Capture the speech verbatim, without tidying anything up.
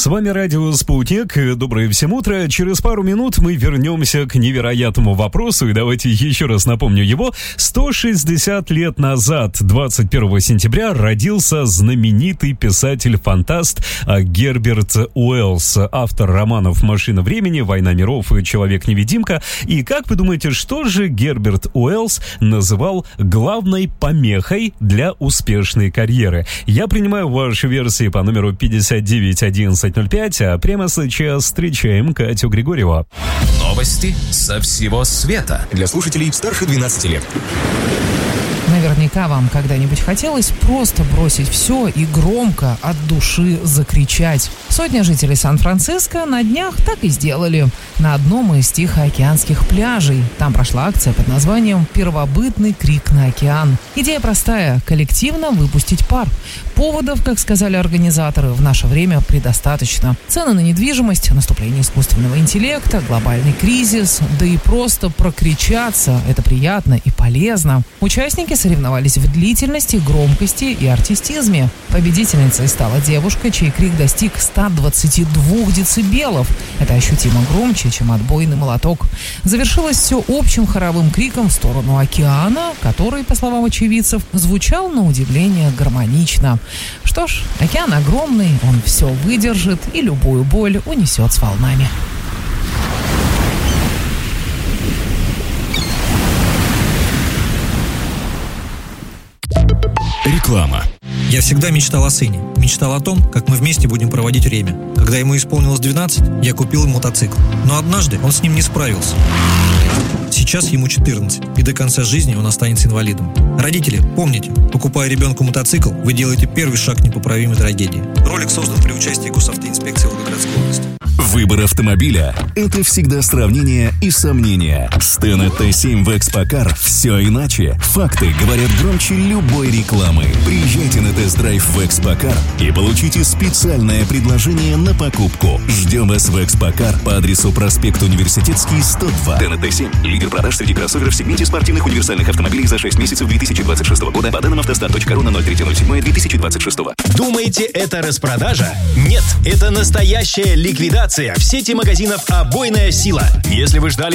С вами радио «Спутник». Доброе всем утро. Через пару минут мы вернемся к невероятному вопросу. И давайте еще раз напомню его. сто шестьдесят лет назад, двадцать первого сентября, родился знаменитый писатель-фантаст Герберт Уэллс, автор романов «Машина времени», «Война миров» и «Человек-невидимка». И как вы думаете, что же Герберт Уэллс называл главной помехой для успешной карьеры? Я принимаю ваши версии по номеру пятьдесят девять одиннадцать ноль пять, а прямо сейчас встречаем Катю Григорьеву. Новости со всего света. Для слушателей старше двенадцати лет. Наверняка вам когда-нибудь хотелось просто бросить все и громко от души закричать. Сотня жителей Сан-Франциско на днях так и сделали. На одном из тихоокеанских пляжей. Там прошла акция под названием «Первобытный крик на океан». Идея простая – коллективно выпустить пар. Поводов, как сказали организаторы, в наше время предостаточно. Цены на недвижимость, наступление искусственного интеллекта, глобальный кризис, да и просто прокричаться – это приятно и полезно. Участники соревновались в длительности, громкости и артистизме. Победительницей стала девушка, чей крик достиг ста двадцати двух децибелов. Это ощутимо громче, чем отбойный молоток. Завершилось все общим хоровым криком в сторону океана, который, по словам очевидцев, звучал на удивление гармонично. Что ж, океан огромный, он все выдержит и любую боль унесет с волнами. Реклама. Я всегда мечтал о сыне. Мечтал о том, как мы вместе будем проводить время. Когда ему исполнилось двенадцать, я купил ему мотоцикл. Но однажды он с ним не справился. Сейчас ему четырнадцать, и до конца жизни он останется инвалидом. Родители, помните, покупая ребенку мотоцикл, вы делаете первый шаг к непоправимой трагедии. Ролик создан при участии Госавтоинспекции Волгоградской области. Выбор автомобиля – это всегда сравнение и сомнения. С Тена Т семь в Экспокар все иначе. Факты говорят громче любой рекламы. Приезжайте на тест-драйв в Экспокар и получите специальное предложение на покупку. Ждем вас в Экспокар по адресу проспект Университетский, сто два. Тена Т семь – лидер продаж среди кроссоверов в сегменте спортивных универсальных автомобилей за шесть месяцев две тысячи двадцать шестого года по данным автостат точка ру на ноль три ноль семь две тысячи двадцать шестого. Думаете, это распродажа? Нет, это настоящая ликвидация в сети магазинов «Обойная сила». Если вы ждали